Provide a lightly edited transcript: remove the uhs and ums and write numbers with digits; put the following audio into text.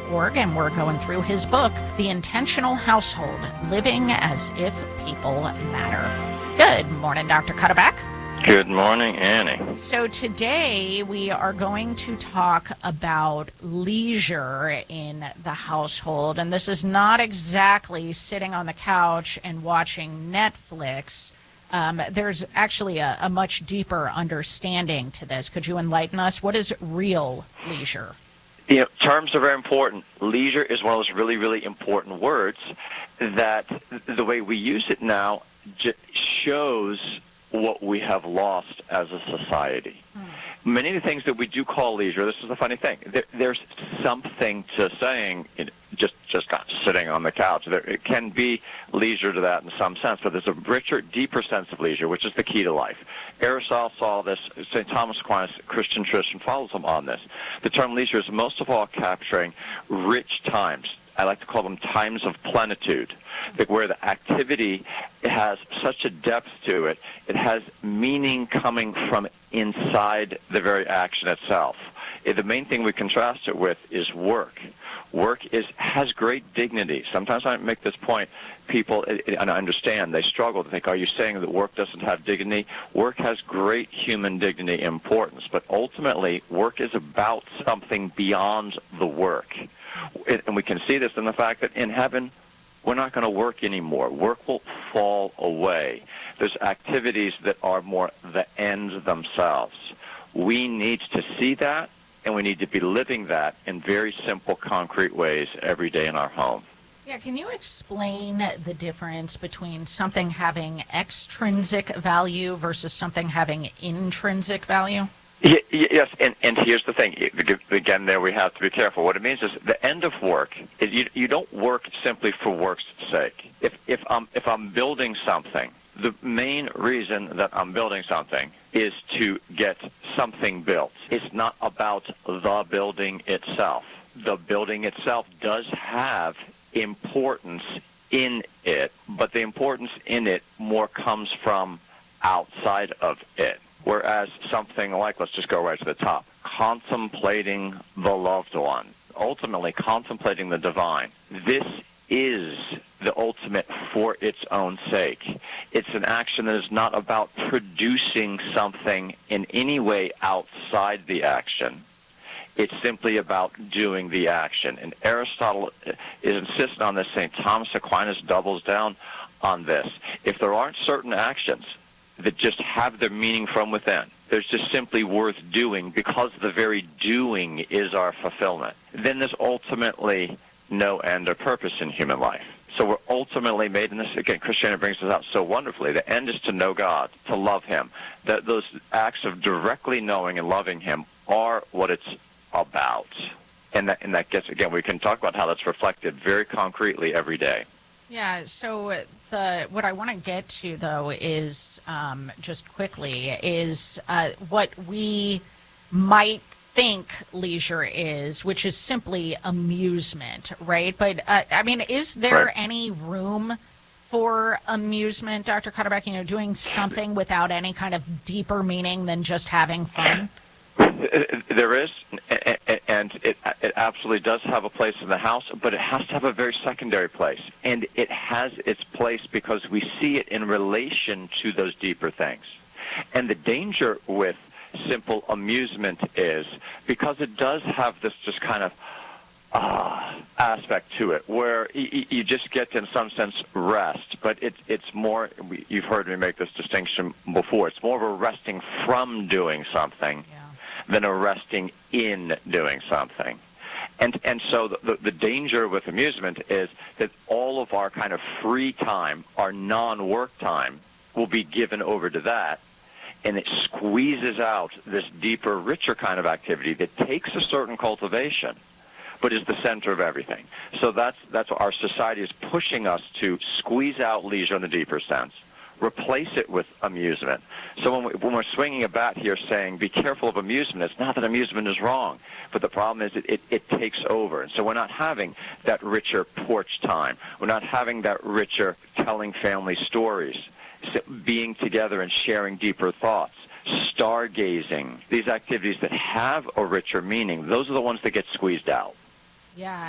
leisure.org, and we're going through his book, The Intentional Household, Living as If People Matter. Good morning, Dr. Cuddeback. Good morning, Annie. So today we are going to talk about leisure in the household, and this is not exactly sitting on the couch and watching Netflix. There's actually a much deeper understanding to this. Could you enlighten us? What is real leisure? Terms are very important. Leisure is one of those really, really important words that the way we use it now shows what we have lost as a society. Many of the things that we do call leisure, this is the funny thing, there's something to saying just not sitting on the couch. It can be leisure to that in some sense, but there's a richer, deeper sense of leisure, which is the key to life. Aristotle saw this. St. Thomas Aquinas, Christian tradition, follows him on this. The term leisure is most of all capturing rich times. I like to call them times of plenitude, where the activity has such a depth to it, it has meaning coming from inside the very action itself. The main thing we contrast it with is work. Work has great dignity. Sometimes I make this point, people, and I understand, they struggle to think, are you saying that work doesn't have dignity? Work has great human dignity and importance, but ultimately work is about something beyond the work. And we can see this in the fact that in heaven, we're not going to work anymore. Work will fall away. There's activities that are more the ends themselves. We need to see that, and we need to be living that in very simple, concrete ways every day in our home. Yeah, can you explain the difference between something having extrinsic value versus something having intrinsic value? Yes, and here's the thing. Again, there we have to be careful. What it means is the end of work is you don't work simply for work's sake. If I'm building something, the main reason that I'm building something is to get something built. It's not about the building itself. The building itself does have importance in it, but the importance in it more comes from outside of it. Whereas something like, let's just go right to the top, contemplating the loved one, ultimately contemplating the divine. This is the ultimate for its own sake. It's an action that is not about producing something in any way outside the action. It's simply about doing the action. And Aristotle is insistent on this. St. Thomas Aquinas doubles down on this. If there aren't certain actions that just have their meaning from within, they're just simply worth doing because the very doing is our fulfillment, then there's ultimately no end or purpose in human life. So we're ultimately made in this, again, Christianity brings this out so wonderfully. The end is to know God, to love Him. That those acts of directly knowing and loving Him are what it's about. And that gets, again, we can talk about how that's reflected very concretely every day. Yeah, so what I want to get to, though, is just quickly, is what we might think leisure is, which is simply amusement, right? But, I mean, is there any room for amusement, Dr. Cuddeback, doing something without any kind of deeper meaning than just having fun? There is, and it absolutely does have a place in the house, but it has to have a very secondary place. And it has its place because we see it in relation to those deeper things. And the danger with simple amusement is because it does have this just kind of aspect to it where you just get, in some sense, rest. But it's more, you've heard me make this distinction before, it's more of a resting from doing something than a resting in doing something. And so the danger with amusement is that all of our kind of free time, our non-work time, will be given over to that, and it squeezes out this deeper, richer kind of activity that takes a certain cultivation, but is the center of everything. So that's what our society is pushing us to squeeze out leisure in the deeper sense, replace it with amusement. So when we're swinging a bat here saying, be careful of amusement, it's not that amusement is wrong, but the problem is it takes over. And so we're not having that richer porch time. We're not having that richer telling family stories, being together and sharing deeper thoughts, stargazing. These activities that have a richer meaning, those are the ones that get squeezed out. Yeah.